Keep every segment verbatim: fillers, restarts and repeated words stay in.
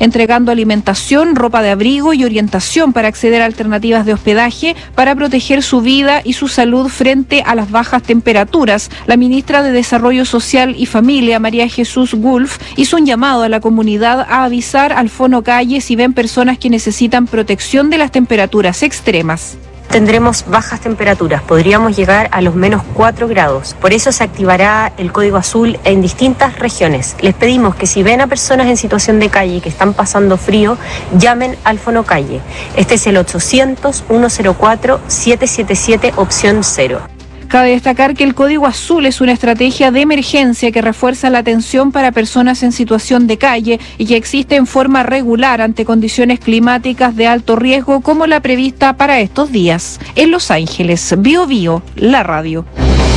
entregando alimentación, ropa de abrigo y orientación para acceder a alternativas de hospedaje para proteger su vida y su salud frente a las bajas temperaturas. La ministra de Desarrollo Social y Familia, María Jesús Gulf, hizo un llamado a la comunidad a avisar al Fono Calle si ven personas que necesitan protección de las temperaturas extremas. Tendremos bajas temperaturas, podríamos llegar a los menos cuatro grados. Por eso se activará el código azul en distintas regiones. Les pedimos que si ven a personas en situación de calle que están pasando frío, llamen al Fono Calle. Este es el ochocientos, ciento cuatro, setecientos setenta y siete, opción cero. Cabe destacar que el Código Azul es una estrategia de emergencia que refuerza la atención para personas en situación de calle y que existe en forma regular ante condiciones climáticas de alto riesgo como la prevista para estos días. En Los Ángeles, Bio Bio, la radio.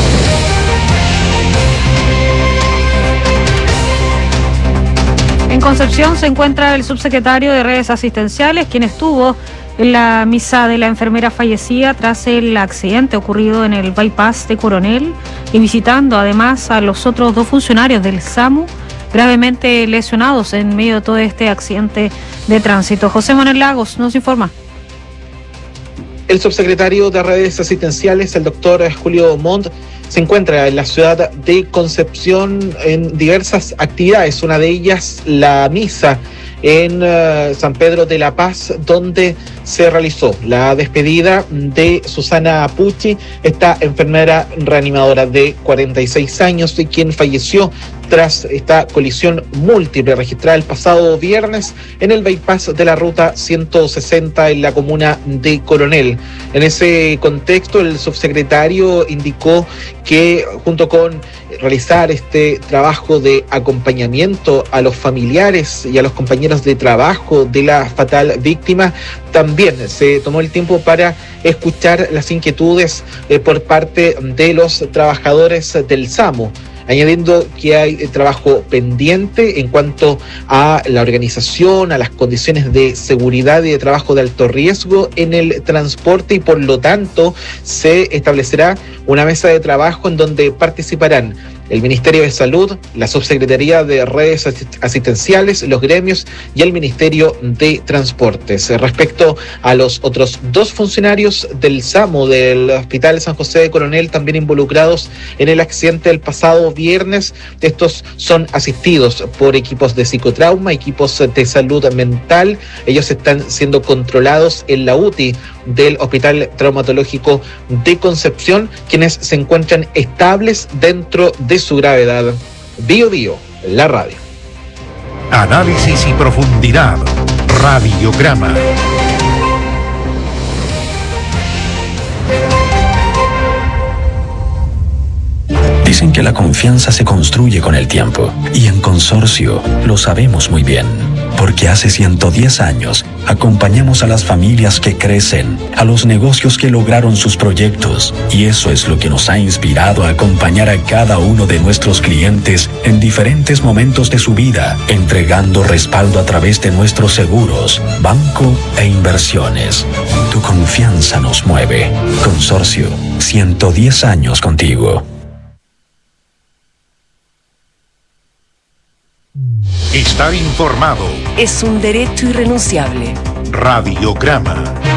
En Concepción se encuentra el subsecretario de Redes Asistenciales, quien estuvo en la misa de la enfermera fallecida tras el accidente ocurrido en el bypass de Coronel y visitando además a los otros dos funcionarios del SAMU gravemente lesionados en medio de todo este accidente de tránsito. José Manuel Lagos nos informa. El subsecretario de Redes Asistenciales, el doctor Julio Montt, se encuentra en la ciudad de Concepción en diversas actividades, una de ellas la misa en uh, San Pedro de la Paz, donde se realizó la despedida de Susana Pucci, esta enfermera reanimadora de cuarenta y seis años y quien falleció tras esta colisión múltiple registrada el pasado viernes en el bypass de la ruta ciento sesenta en la comuna de Coronel. En ese contexto, el subsecretario indicó que junto con realizar este trabajo de acompañamiento a los familiares y a los compañeros de trabajo de la fatal víctima, también se tomó el tiempo para escuchar las inquietudes eh, por parte de los trabajadores del SAMU, añadiendo que hay trabajo pendiente en cuanto a la organización, a las condiciones de seguridad y de trabajo de alto riesgo en el transporte y por lo tanto se establecerá una mesa de trabajo en donde participarán el Ministerio de Salud, la Subsecretaría de Redes Asistenciales, los gremios y el Ministerio de Transportes. Respecto a los otros dos funcionarios del SAMU del Hospital San José de Coronel, también involucrados en el accidente del pasado viernes, estos son asistidos por equipos de psicotrauma, equipos de salud mental. Ellos están siendo controlados en la U T I del Hospital Traumatológico de Concepción, quienes se encuentran estables dentro de su gravedad. Bio Bio, la radio. Análisis y profundidad. Radiograma. Dicen que la confianza se construye con el tiempo, y en Consorcio lo sabemos muy bien, porque hace ciento diez años acompañamos a las familias que crecen, a los negocios que lograron sus proyectos, y eso es lo que nos ha inspirado a acompañar a cada uno de nuestros clientes en diferentes momentos de su vida, entregando respaldo a través de nuestros seguros, banco e inversiones. Tu confianza nos mueve. Consorcio, ciento diez años contigo. Estar informado es un derecho irrenunciable. Radiograma.